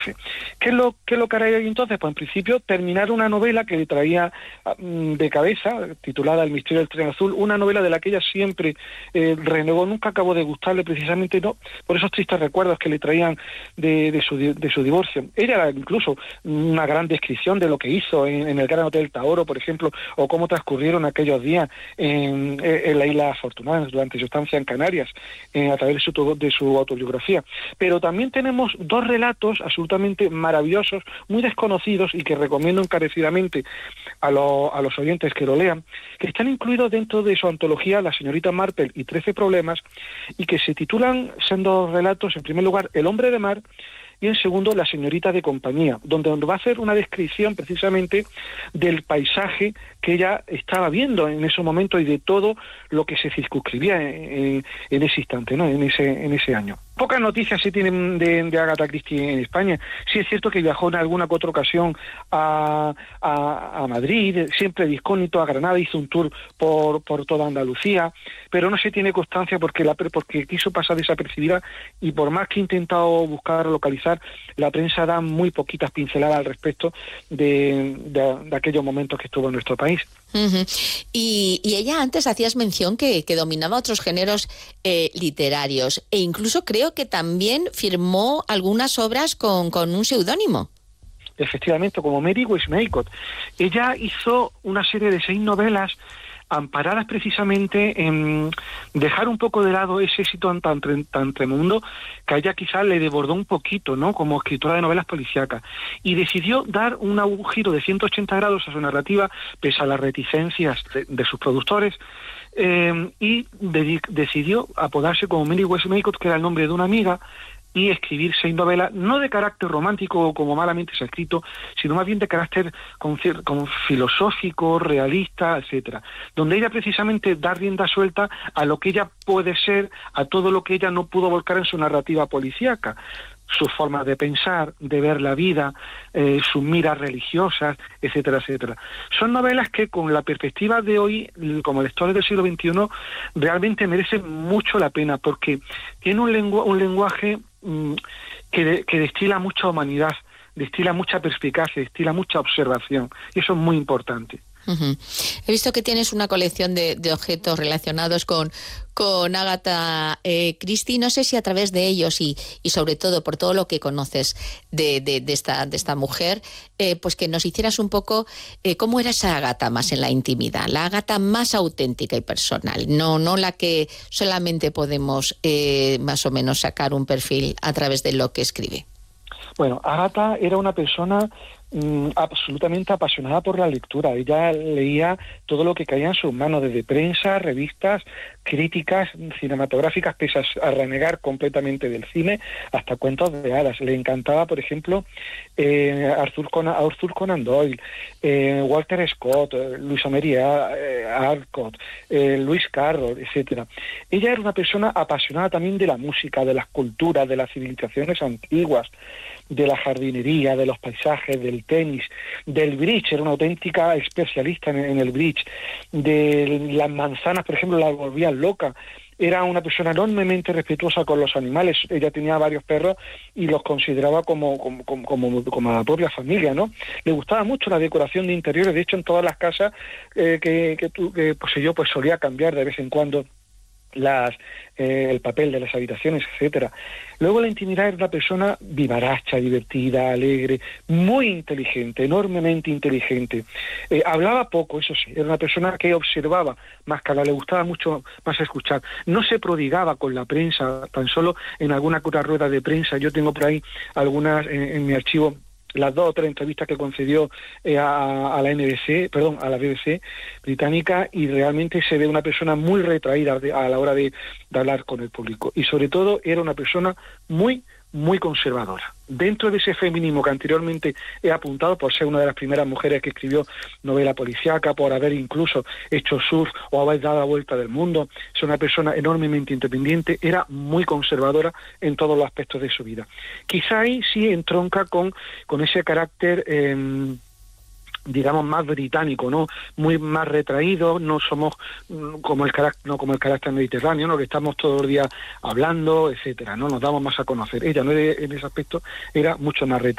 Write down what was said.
¿Qué es lo que hará ella entonces? Pues en principio terminar una novela que le traía de cabeza, titulada El misterio del tren azul, una novela de la que ella siempre renegó, nunca acabó de gustarle precisamente, no, por esos tristes recuerdos que le traían de su divorcio. Ella era incluso una gran descripción de lo que hizo en el Gran Hotel Taoro, por ejemplo, o cómo transcurrieron aquellos días en la Isla Afortunada durante su estancia en Canarias, a través de su autobiografía. Pero también tenemos dos relatos absolutamente maravillosos, muy desconocidos y que recomiendo encarecidamente a los oyentes que lo lean, que están incluidos dentro de su antología La señorita Marple y 13 problemas, y que se titulan, son dos relatos, en primer lugar El hombre de mar, y en segundo La señorita de compañía, donde va a hacer una descripción precisamente del paisaje que ella estaba viendo en ese momento y de todo lo que se circunscribía en ese instante, ¿no? en ese año. Pocas noticias se tienen de Agatha Christie en España. Sí es cierto que viajó en alguna que otra ocasión a Madrid, siempre de incógnito, a Granada, hizo un tour por toda Andalucía, pero no se tiene constancia porque quiso pasar desapercibida, y por más que he intentado buscar, localizar, la prensa da muy poquitas pinceladas al respecto de aquellos momentos que estuvo en nuestro país. Uh-huh. Y ella antes hacías mención que dominaba otros géneros literarios, e incluso creo que también firmó algunas obras con un seudónimo. Efectivamente, como Mary Westmacott. Ella hizo una serie de 6 novelas amparadas precisamente en dejar un poco de lado ese éxito tan tremendo que a ella quizás le desbordó un poquito, ¿no?, como escritora de novelas policíacas, y decidió dar un giro de 180 grados a su narrativa, pese a las reticencias de sus productores, y decidió apodarse como Mary Westmacott, que era el nombre de una amiga, y escribir 6 novelas, no de carácter romántico como malamente se ha escrito, sino más bien de carácter como filosófico, realista, etcétera, donde ella precisamente da rienda suelta a lo que ella puede ser, a todo lo que ella no pudo volcar en su narrativa policíaca, sus formas de pensar, de ver la vida, sus miras religiosas, etcétera, etcétera. Son novelas que con la perspectiva de hoy, como lectores del siglo XXI, realmente merecen mucho la pena, porque tiene un lenguaje que destila mucha humanidad, destila mucha perspicacia, destila mucha observación, y eso es muy importante. Uh-huh. He visto que tienes una colección de objetos relacionados con Agatha Christie. No sé si a través de ellos y sobre todo por todo lo que conoces de esta mujer, pues que nos hicieras un poco cómo era esa Agatha más en la intimidad, la Agatha más auténtica y personal, no la que solamente podemos más o menos sacar un perfil a través de lo que escribe. Bueno, Agatha era una persona absolutamente apasionada por la lectura. Ella leía todo lo que caía en sus manos, desde prensa, revistas, críticas cinematográficas, pese a renegar completamente del cine, hasta cuentos de hadas. Le encantaba, por ejemplo, Arthur Conan Doyle, Walter Scott, Louisa May Alcott, Lewis Carroll, etcétera. Ella era una persona apasionada también de la música, de las culturas, de las civilizaciones antiguas, de la jardinería, de los paisajes, del tenis, del bridge. Era una auténtica especialista en el bridge, de las manzanas, por ejemplo, la volvía loca. Era una persona enormemente respetuosa con los animales. Ella tenía varios perros y los consideraba como la propia familia, ¿no? Le gustaba mucho la decoración de interiores. De hecho, en todas las casas que poseyó, pues solía cambiar de vez en cuando el papel de las habitaciones, etcétera. Luego, la intimidad, era una persona vivaracha, divertida, alegre, muy inteligente, enormemente inteligente. Hablaba poco, eso sí, era una persona que observaba más que hablar, le gustaba mucho más escuchar. No se prodigaba con la prensa, tan solo en alguna que otra rueda de prensa. Yo tengo por ahí algunas en mi archivo, las 2 o 3 entrevistas que concedió a la BBC británica, y realmente se ve una persona muy retraída a la hora de hablar con el público, y sobre todo era una persona muy conservadora. Dentro de ese feminismo que anteriormente he apuntado, por ser una de las primeras mujeres que escribió novela policíaca, por haber incluso hecho surf o haber dado la vuelta del mundo, es una persona enormemente independiente, era muy conservadora en todos los aspectos de su vida. Quizá ahí sí entronca con ese carácter digamos más británico, ¿no? Muy más retraído, no somos como el carácter mediterráneo, ¿no? Que estamos todos los días hablando, etcétera, ¿no? Nos damos más a conocer. Ella no, en ese aspecto era mucho más retraída.